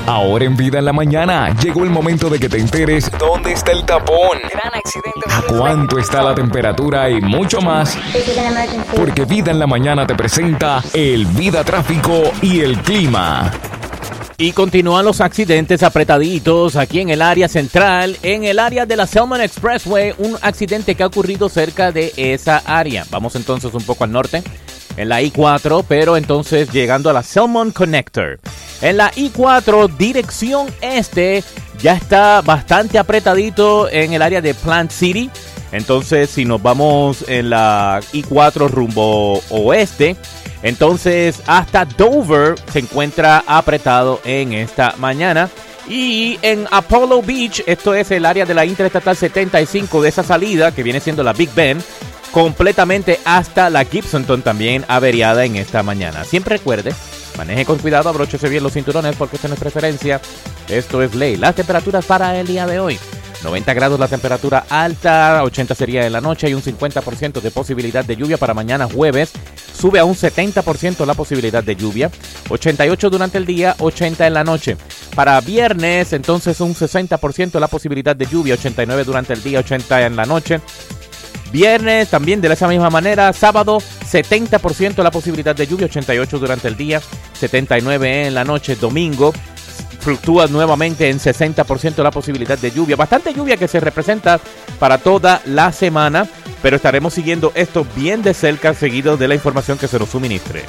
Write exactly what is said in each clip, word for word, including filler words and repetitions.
Ahora en Vida en la Mañana llegó el momento de que te enteres dónde está el tapón, Gran accidente. a cuánto está la temperatura y mucho más. Porque Vida en la Mañana te presenta el Vida Tráfico y el Clima. Y continúan los accidentes apretaditos aquí en el área central, en el área de la Selman Expressway, un accidente que ha ocurrido cerca de esa área. Vamos entonces un poco al norte, en la I cuatro, pero entonces llegando a la Selman Connector. En la I cuatro, dirección este, ya está bastante apretadito en el área de Plant City. Entonces, si nos vamos en la I cuatro rumbo oeste, entonces hasta Dover se encuentra apretado en esta mañana. Y en Apollo Beach, esto es el área de la Interestatal setenta y cinco de esa salida, que viene siendo la Big Bend, completamente hasta la Gibsonton también averiada en esta mañana. Siempre recuerde, maneje con cuidado, abróchese bien los cinturones porque esta no es preferencia, esto es ley. Las temperaturas para el día de hoy: noventa grados la temperatura alta, ochenta sería en la noche, hay un cincuenta por ciento de posibilidad de lluvia para mañana jueves, sube a un setenta por ciento la posibilidad de lluvia, ochenta y ocho durante el día, ochenta en la noche. Para viernes, entonces un sesenta por ciento la posibilidad de lluvia, ochenta y nueve durante el día, ochenta en la noche. Viernes también de esa misma manera, sábado setenta por ciento la posibilidad de lluvia, ochenta y ocho durante el día, setenta y nueve en la noche. Domingo fluctúa nuevamente en sesenta por ciento la posibilidad de lluvia. Bastante lluvia que se representa para toda la semana, pero estaremos siguiendo esto bien de cerca, seguido de la información que se nos suministre.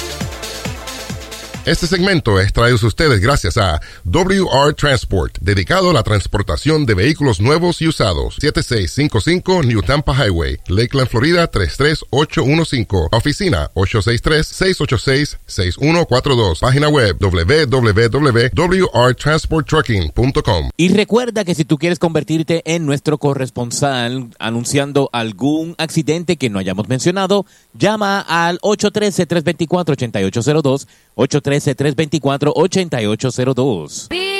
Este segmento es traído a ustedes gracias a W R Transport, dedicado a la transportación de vehículos nuevos y usados. siete seis cinco cinco New Tampa Highway, Lakeland, Florida tres tres ocho uno cinco. Oficina ocho seis tres, seis ocho seis, seis uno cuatro dos. Página web w w w punto w r transport trucking punto com. Y recuerda que si tú quieres convertirte en nuestro corresponsal anunciando algún accidente que no hayamos mencionado, llama al ocho uno tres, tres dos cuatro, ocho ocho cero dos, ocho uno tres, tres dos cuatro, ocho ocho cero dos.